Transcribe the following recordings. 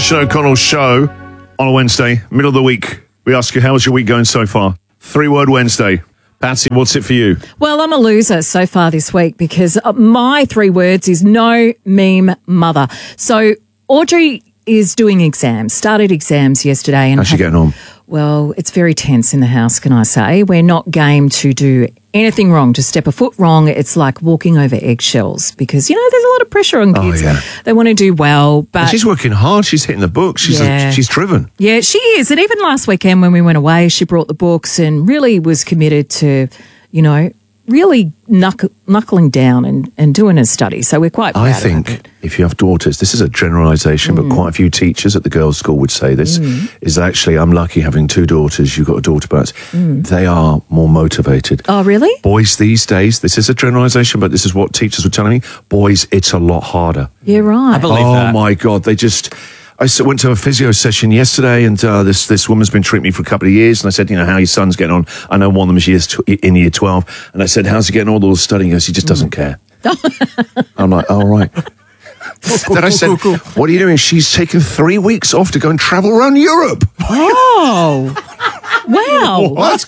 Christian O'Connell show on a Wednesday, middle of the week. We ask you, how's your week going so far? 3-word Wednesday. Patsy, what's it for you? Well, I'm a loser so far this week because my 3 words is no meme mother. So Audrey is doing exams, started exams yesterday. And How's she getting on? Well, it's very tense in the house, can I say. We're not game to do anything wrong, to step a foot wrong. It's like walking over eggshells because, you know, there's a lot of pressure on kids. Oh, yeah. They want to do well, but... And she's working hard. She's hitting the books. She's driven. Yeah, she is. And even last weekend when we went away, she brought the books and really was committed to, you know, really knuckling down and doing her study. So we're quite proud I of think it. if you have daughters, this is a generalisation, but quite a few teachers at the girls' school would say this, is actually, I'm lucky having 2 daughters, you've got a daughter, but they are more motivated. Oh, really? Boys these days, this is a generalisation, but this is what teachers were telling me, boys, it's a lot harder. Yeah, right. I believe that. Oh, my God, they just... I went to a physio session yesterday, and this woman's been treating me for a couple of years, and I said, you know, how your son's getting on? I know one of them is in year 12, and I said, how's he getting on with all the studying? He goes, he just doesn't care. I'm like, oh, right. Then I said, what are you doing? She's taken 3 weeks off to go and travel around Europe. Oh, wow. What?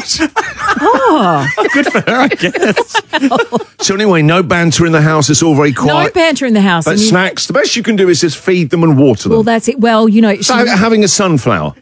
Oh. Good for her, I guess. So anyway, no banter in the house. It's all very No quiet. banter in the house. But And snacks, the best you can do is just feed them and water them. well, that's it. Well, you know, So having a sunflower.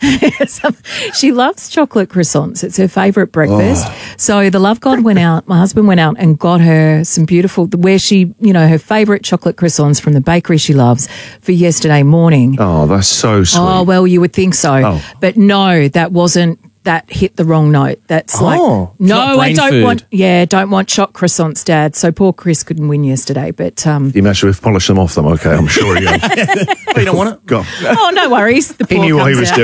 she loves chocolate croissants. It's her favourite breakfast. Oh. So the love god went out, my husband went out and got her some beautiful, where she, you know, her favourite chocolate croissants from the bakery she loves for yesterday morning. Oh, that's so sweet. Oh, well, you would think so. Oh. But no, that hit the wrong note. That's like, not no, I brain don't food. don't want choc croissants, Dad. So poor Chris couldn't win yesterday, but, You imagine we've polished them off them. Okay, I'm sure you Oh, you don't want it? Go. oh, no worries. The He poor knew what he comes was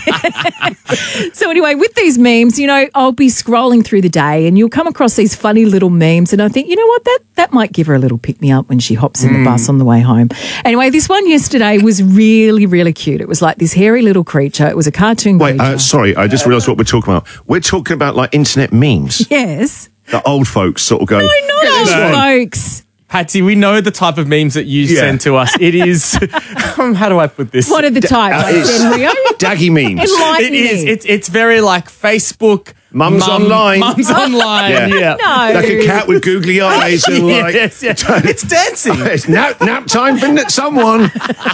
out. doing. So anyway, with these memes, you know, I'll be scrolling through the day and you'll come across these funny little memes and I think, you know what, that might give her a little pick-me-up when she hops in the bus on the way home. Anyway, this one yesterday was really, really cute. It was like this hairy little creature. It was a cartoon Wait, creature. sorry, I just realised what we're talking about. We're talking about like internet memes. Yes. The old folks sort of go. No, not "Get old this one." folks. Patsy, we know the type of memes that you send to us. It is, how do I put this? What are the types? Like it's- Senrio? Daggy memes. Enlighten It is. me. It's very like Facebook. Mum's online. Mum's online. Yeah. Yeah. No. Like a cat with googly eyes and like. Yes, yes. It's dancing. It's nap time for someone.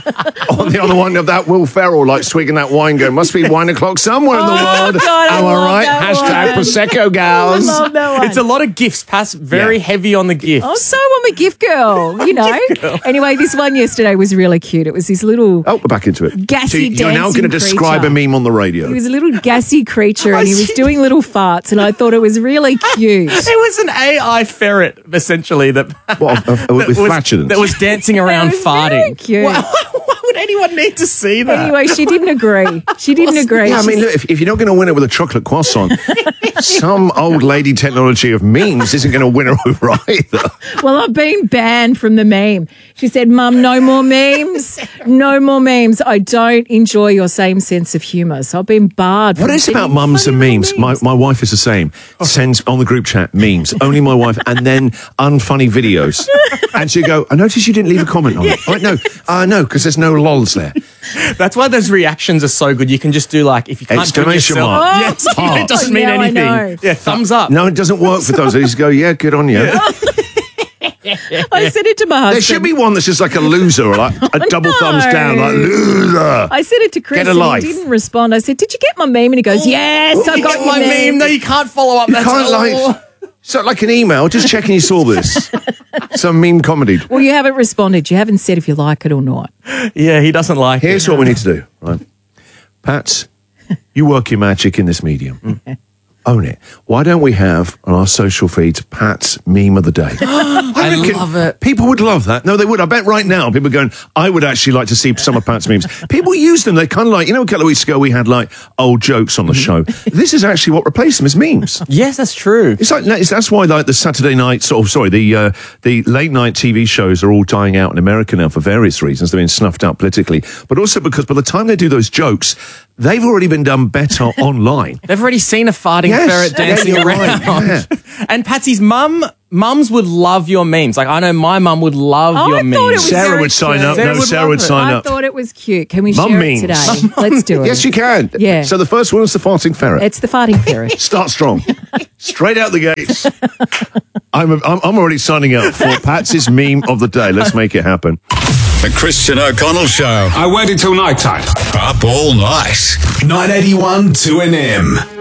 On the other one of that Will Ferrell, like swigging that wine, going, must be wine o'clock somewhere in the world. God, I Am I love right? that Hashtag one. Prosecco gals. I love that one. It's a lot of gifts. Pass very Yeah. heavy on the gifts. Oh, so I'm a gift girl, you know. Anyway, this one yesterday was really cute. It was this little Oh, we're back into it. gassy So you're now dancing going to describe creature. a meme on the radio. He was a little gassy creature and he was doing little farts and I thought it was really cute. It was an AI ferret, essentially, that, What, with was, flatulence? that was dancing around It was very farting. cute. Why would anyone need to see that? Anyway, she didn't agree. She didn't agree. Yeah, I mean, look, if you're not going to win it with a chocolate croissant, some old lady technology of memes isn't going to win her over either. Well, I've been banned from the meme. She said, Mum, no more memes. No more memes. I don't enjoy your same sense of humour. So I've been barred from What is about sending mums and funny memes? little My wife is the same. Sends on the group chat memes. Only my wife, and then unfunny videos. And she'll go, I noticed you didn't leave a comment on it. I went, no, because there's no lols there. That's why those reactions are so good. You can just do like, if you can't do it Exclamation yourself. mark. Yes, Heart. it doesn't mean Now I anything. know. Yeah, thumbs up. No, it doesn't work for those. They just go, yeah, good on you. I said it to my husband. There should be one that's just like a loser, or like a double thumbs down, like loser. I said it to Chris Get a and life. he didn't respond. I said, did you get my meme? And he goes, yes, I got my your meme. No, you can't follow up. That's Can't all. like, so like an email, just checking you saw this. Some meme comedy. Well, you haven't responded. You haven't said if you like it or not. Yeah, he doesn't like Here's it. what we need to do, right? Pat, you work your magic in this medium. Own it. Why don't we have on our social feeds Pat's meme of the day? I love it. People would love that. No, they would. I bet right now people are going, I would actually like to see some of Pat's memes. People use them. They're kind of like, you know, a couple of weeks ago we had like old jokes on the show. This is actually what replaced them as memes. Yes, that's true. It's like that's why like the Saturday night the late night TV shows are all dying out in America now for various reasons. They're being snuffed out politically, but also because by the time they do those jokes, they've already been done better online. They've already seen a farting Yes, ferret dancing yeah, you're around. right, yeah. And Patsy's mums would love your memes. Like, I know my mum would love Oh, your I thought memes. it was Sarah very would sign cute. up. Sarah No, would Sarah love would it. sign I up. thought it was cute. Can we Mum share memes. it today? Let's do it. Yes, you can. Yeah. So the first one was the farting ferret. It's the farting ferret. Start strong. Straight out the gates. I'm already signing up for Patsy's meme of the day. Let's make it happen. The Christian O'Connell Show. I waited till night time. Up all night. 981 2NM.